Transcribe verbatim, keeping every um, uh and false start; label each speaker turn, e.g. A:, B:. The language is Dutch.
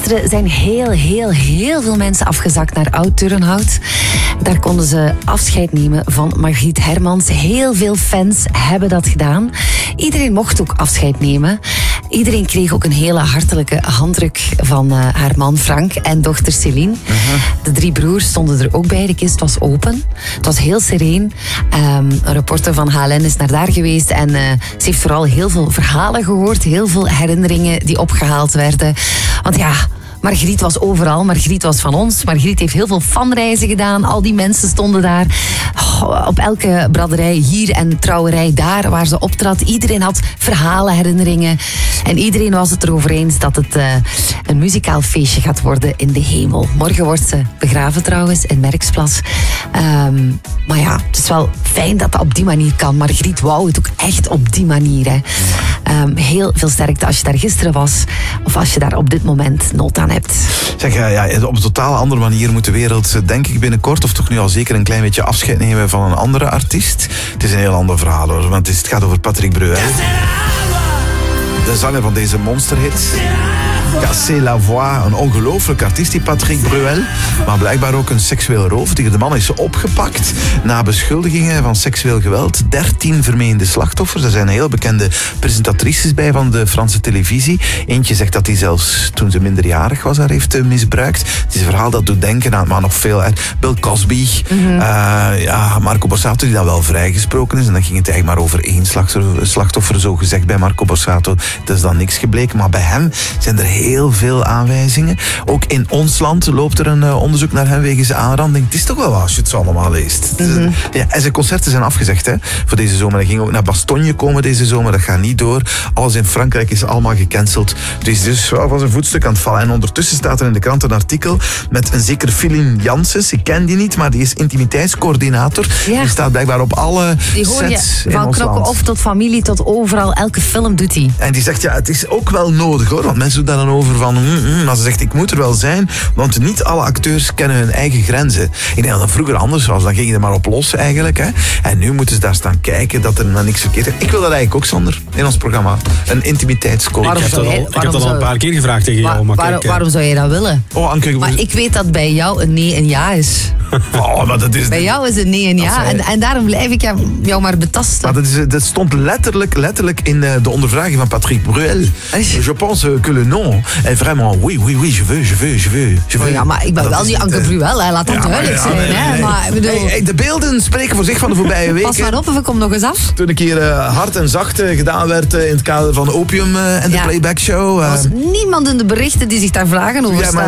A: Gisteren zijn heel, heel, heel veel mensen afgezakt naar Oud-Turnhout. Daar konden ze afscheid nemen van Margriet Hermans. Heel veel fans hebben dat gedaan. Iedereen mocht ook afscheid nemen. Iedereen kreeg ook een hele hartelijke handdruk van uh, haar man Frank en dochter Céline. Uh-huh. De drie broers stonden er ook bij. De kist was open. Het was heel sereen. Um, een reporter van H L N is naar daar geweest en uh, ze heeft vooral heel veel verhalen gehoord. Heel veel herinneringen die opgehaald werden. Want ja... Margriet was overal, Margriet was van ons. Margriet heeft heel veel fanreizen gedaan. Al die mensen stonden daar. Oh, op elke braderij hier en trouwerij daar waar ze optrad. Iedereen had verhalen, herinneringen. En iedereen was het erover eens dat het uh, een muzikaal feestje gaat worden in de hemel. Morgen wordt ze begraven trouwens in Merksplas. Um, maar ja, het is wel fijn dat dat op die manier kan. Margriet wou het ook echt op die manier. Hè. Um, heel veel sterkte als je daar gisteren was. Of als je daar op dit moment nood aan hebt.
B: Zeg, ja, op een totaal andere manier moet de wereld, denk ik, binnenkort, of toch nu al zeker een klein beetje afscheid nemen van een andere artiest. Het is een heel ander verhaal, hoor, want het gaat over Patrick Bruel. De zanger van deze monsterhit. Casser la voix, een ongelooflijk artiest, die Patrick Bruel. Maar blijkbaar ook een seksueel roofdier. De man is opgepakt na beschuldigingen van seksueel geweld. dertien vermeende slachtoffers. Er zijn heel bekende presentatrices bij van de Franse televisie. Eentje zegt dat hij zelfs toen ze minderjarig was haar heeft misbruikt. Het is een verhaal dat doet denken aan, maar nog veel. Bill Cosby. Mm-hmm. Uh, ja, Marco Borsato, die dan wel vrijgesproken is. En dan ging het eigenlijk maar over één slachtoffer, zo gezegd bij Marco Borsato. Dat is dan niks gebleken. Maar bij hem zijn er heel veel aanwijzingen. Ook in ons land loopt er een uh, onderzoek naar hem wegens aanranding. Het is toch wel wat als je het zo allemaal leest. Mm-hmm. Ja, en zijn concerten zijn afgezegd hè, voor deze zomer. Hij ging ook naar Bastogne komen deze zomer. Dat gaat niet door. Alles in Frankrijk is allemaal gecanceld. Het is dus wel van zijn voetstuk aan het vallen. En ondertussen staat er in de krant een artikel met een zeker Philin Janssens. Ik ken die niet, maar die is intimiteitscoördinator. Ja. Die staat blijkbaar op alle die hoor sets je,
A: van knokken of tot familie tot overal. Elke film doet hij.
B: En die zegt, ja, het is ook wel nodig hoor. Want mensen doen daar dan over van, mm, mm, maar ze zegt, ik moet er wel zijn, want niet alle acteurs kennen hun eigen grenzen. Ik denk dat dat vroeger anders was, dan ging je er maar op los eigenlijk. Hè. En nu moeten ze daar staan kijken dat er maar niks verkeerd is. Ik wil dat eigenlijk ook, Sander, in ons programma. Een intimiteitscoach.
C: Ik heb dat al, ik heb dat al een paar keer gevraagd tegen
A: waar,
C: jou. Maar
A: waar,
C: kijk,
A: waarom zou je dat willen?
B: Oh, Anke,
A: maar ik weet dat bij jou een nee een ja is.
B: Oh, maar dat is
A: bij jou is een nee een ja. En, en daarom blijf ik jou maar betasten.
B: Maar dat, is, dat stond letterlijk, letterlijk in de ondervraging van Patrick Bruel. Je pense que le nom est vraiment oui, oui, oui, je veux, je veux, je veux. Je veux.
A: Oh ja, maar ik ben maar wel die Anke Bruel, hè. Laat dat ja, duidelijk ja, zijn. Nee, hè. Nee. Maar, bedoel... hey,
B: hey, de beelden spreken voor zich van de voorbije weken.
A: Pas maar op of ik kom nog eens af.
B: Toen een keer uh, hard en zacht uh, gedaan werd uh, in het kader van Opium uh, en de ja. Playback Show. Uh...
A: Er was niemand in de berichten die zich daar vragen over ja, stellen.